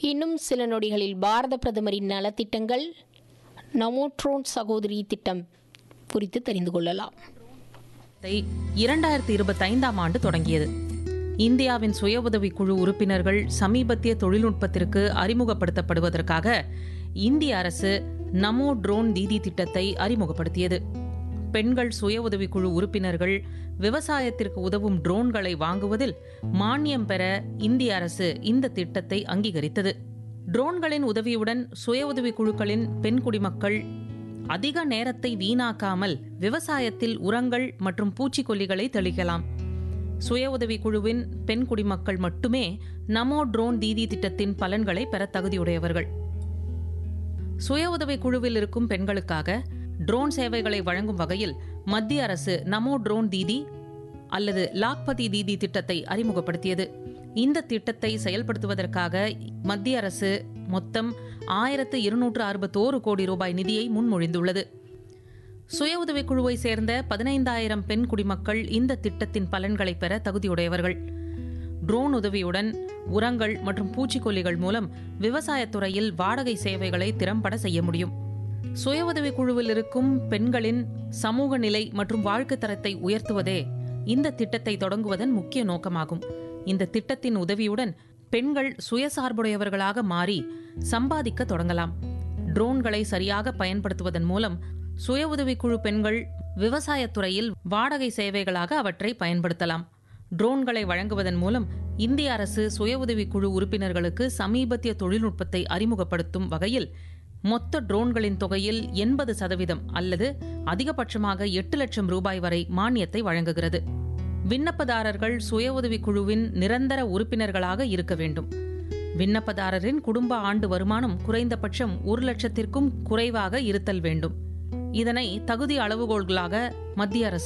இன்னும் சில நொடிகளில் பாரத பிரதமரின் நலத்திட்டங்கள் நமோ ட்ரோன் சகோதரி திட்டம் குறித்து தெரிந்து கொள்ளலாம். 2025ஆம் ஆண்டு தொடங்கியது. இந்தியாவின் சுய உதவிக் குழு உறுப்பினர்கள் சமீபத்திய தொழில்நுட்பத்திற்கு அறிமுகப்படுத்தப்படுவதற்காக இந்திய அரசு நமோ ட்ரோன் தீதி திட்டத்தை அறிமுகப்படுத்தியது. பெண்கள் சுய உதவிக் குழு உறுப்பினர்கள் விவசாயத்திற்கு உதவும் ட்ரோன்களை வாங்குவதில் மானியம் பெற இந்திய அரசு இந்த திட்டத்தை அங்கீகரித்தது. ட்ரோன்களின் உதவியுடன் சுய உதவிக் குழுக்களின் பெண் குடிமக்கள் அதிக நேரத்தை வீணாக்காமல் விவசாயத்தில் உரங்கள் மற்றும் பூச்சிக்கொல்லிகளை தெளிக்கலாம். சுய உதவிக் குழுவின் பெண் குடிமக்கள் மட்டுமே நமோ ட்ரோன் தீதி திட்டத்தின் பலன்களை பெற தகுதியுடையவர்கள். சுய உதவிக் குழுவில் இருக்கும் பெண்களுக்காக ட்ரோன் சேவைகளை வழங்கும் வகையில் மத்திய அரசு நமோ ட்ரோன் தீதி அல்லது லாக்பதி தீதி திட்டத்தை அறிமுகப்படுத்தியது. இந்த திட்டத்தை செயல்படுத்துவதற்காக மத்திய அரசு மொத்தம் 1261 கோடி ரூபாய் நிதியை முன்மொழிந்துள்ளது. சுய உதவிக் குழுவை சேர்ந்த 15,000 பெண் குடிமக்கள் இந்த திட்டத்தின் பலன்களை பெற தகுதியுடையவர்கள். ட்ரோன் உதவியுடன் உரங்கள் மற்றும் பூச்சிக்கொல்லிகள் மூலம் விவசாயத்துறையில் வாடகை சேவைகளை திறம்பட செய்ய முடியும். சுய உதவிக் குழுவில் இருக்கும் பெண்களின் சமூக நிலை மற்றும் வாழ்க்கை தரத்தை உயர்த்துவதே இந்த திட்டத்தை தொடங்குவதன் முக்கிய நோக்கமாகும். இந்த திட்டத்தின் உதவியுடன் பெண்கள் சுயசார்புடையவர்களாக மாறி சம்பாதிக்க தொடங்கலாம். ட்ரோன்களை சரியாக பயன்படுத்துவதன் மூலம் சுய உதவிக் குழு பெண்கள் விவசாயத்துறையில் வாடகை சேவைகளாக அவற்றை பயன்படுத்தலாம். ட்ரோன்களை வழங்குவதன் மூலம் இந்திய அரசு சுய உதவிக் குழு உறுப்பினர்களுக்கு சமீபத்திய தொழில்நுட்பத்தை அறிமுகப்படுத்தும் வகையில் மொத்த ட்ரோன்களின் தொகையில் 80% அல்லது அதிகபட்சமாக 8 லட்சம் ரூபாய் வரை மானியத்தை வழங்குகிறது. விண்ணப்பதாரர்கள் சுய உதவிக் குழுவின் நிரந்தர உறுப்பினர்களாக இருக்க வேண்டும். விண்ணப்பதாரரின் குடும்ப ஆண்டு வருமானம் குறைந்தபட்சம் 1 லட்சத்திற்கும் குறைவாக இருத்தல் வேண்டும். இதனை தகுதி அளவுகோல்களாக மத்திய அரசு